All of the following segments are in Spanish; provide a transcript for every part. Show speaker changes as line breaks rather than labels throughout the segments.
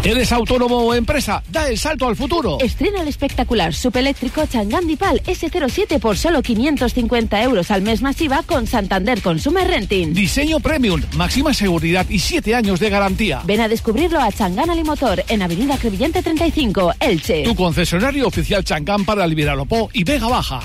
¿Eres autónomo o empresa? Da el salto al futuro.
Estrena el espectacular subeléctrico Chang'an Dipal S07 por solo 550 euros al mes masiva con Santander Consumer Renting.
Diseño premium, máxima seguridad y 7 años de garantía.
Ven a descubrirlo a Chang'an Alimotor en Avenida Crevillente 35, Elche.
Tu concesionario oficial Chang'an para Liberalopó y Vega Baja.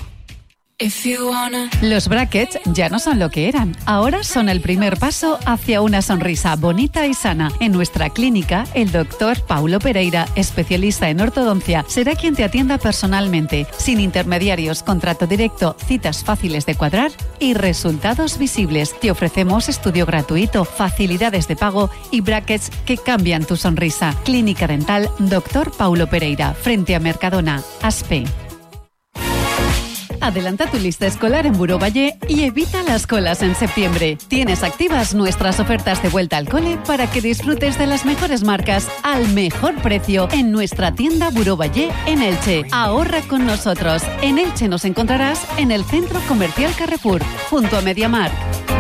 Los brackets ya no son lo que eran. Ahora son el primer paso hacia una sonrisa bonita y sana. En nuestra clínica, el doctor Paulo Pereira, especialista en ortodoncia, será quien te atienda personalmente, sin intermediarios, contrato directo, citas fáciles de cuadrar y resultados visibles. Te ofrecemos estudio gratuito, facilidades de pago y brackets que cambian tu sonrisa. Clínica Dental Doctor Paulo Pereira, frente a Mercadona, Aspe. Adelanta tu lista escolar en Buró Valle y evita las colas en septiembre. Tienes activas nuestras ofertas de vuelta al cole para que disfrutes de las mejores marcas al mejor precio en nuestra tienda Buró Valle en Elche. Ahorra con nosotros. En Elche nos encontrarás en el Centro Comercial Carrefour, junto a MediaMarkt.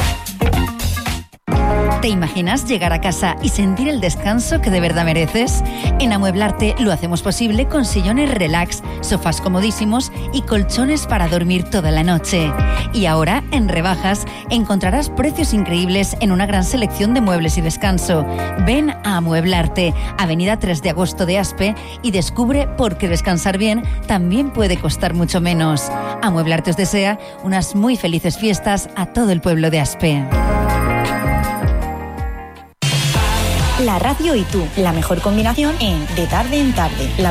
¿Te imaginas llegar a casa y sentir el descanso que de verdad mereces? En Amueblarte lo hacemos posible con sillones relax, sofás comodísimos y colchones para dormir toda la noche. Y ahora, en rebajas, encontrarás precios increíbles en una gran selección de muebles y descanso. Ven a Amueblarte, Avenida 3 de Agosto de Aspe, y descubre por qué descansar bien también puede costar mucho menos. Amueblarte os desea unas muy felices fiestas a todo el pueblo de Aspe.
La radio y tú, la mejor combinación en De Tarde en Tarde.